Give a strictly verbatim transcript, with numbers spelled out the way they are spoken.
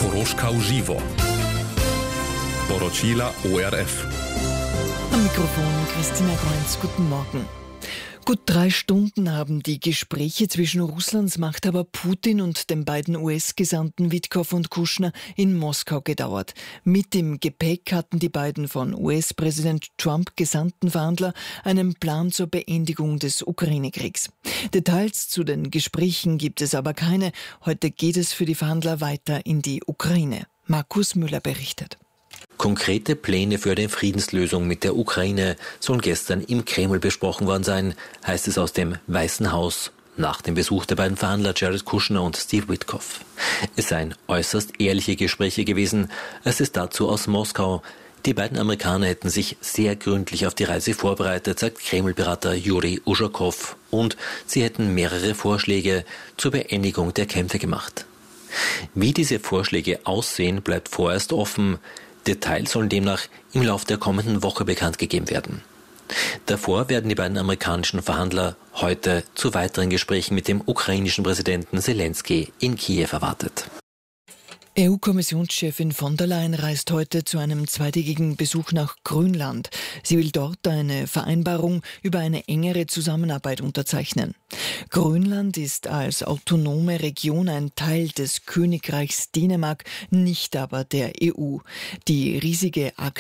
Koroška v živo. Poročila O R F. Am Mikrofon Christina Kreuz, guten Morgen. Gut drei Stunden haben die Gespräche zwischen Russlands Machthaber Putin und den beiden U S-Gesandten Witkow und Kushner in Moskau gedauert. Mit im Gepäck hatten die beiden von U S-Präsident Trump gesandten Verhandler einen Plan zur Beendigung des Ukraine-Kriegs. Details zu den Gesprächen gibt es aber keine. Heute geht es für die Verhandler weiter in die Ukraine. Markus Müller berichtet. Konkrete Pläne für eine Friedenslösung mit der Ukraine sollen gestern im Kreml besprochen worden sein, heißt es aus dem Weißen Haus, nach dem Besuch der beiden Verhandler Jared Kushner und Steve Witkow. Es seien äußerst ehrliche Gespräche gewesen, es ist dazu aus Moskau. Die beiden Amerikaner hätten sich sehr gründlich auf die Reise vorbereitet, sagt Kreml-Berater Juri Uschakow, und sie hätten mehrere Vorschläge zur Beendigung der Kämpfe gemacht. Wie diese Vorschläge aussehen, bleibt vorerst offen. Details sollen demnach im Laufe der kommenden Woche bekannt gegeben werden. Davor werden die beiden amerikanischen Verhandler heute zu weiteren Gesprächen mit dem ukrainischen Präsidenten Selenskyj in Kiew erwartet. E U-Kommissionschefin von der Leyen reist heute zu einem zweitägigen Besuch nach Grönland. Sie will dort eine Vereinbarung über eine engere Zusammenarbeit unterzeichnen. Grönland ist als autonome Region ein Teil des Königreichs Dänemark, nicht aber der E U. Die riesige Arktis